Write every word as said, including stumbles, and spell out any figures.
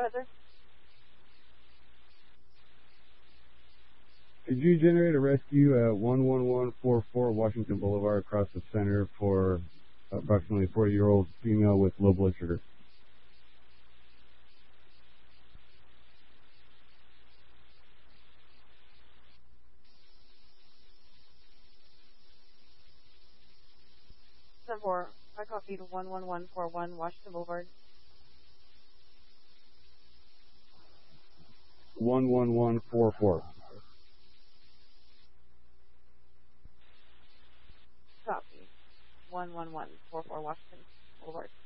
ahead, sir. Could you generate a rescue at one one one four four Washington Boulevard across the center for approximately forty-year-old female with low blood sugar? ten four, I copied one one one four one Washington Boulevard. one one one four four. Copy. one one one four four Washington Boulevard.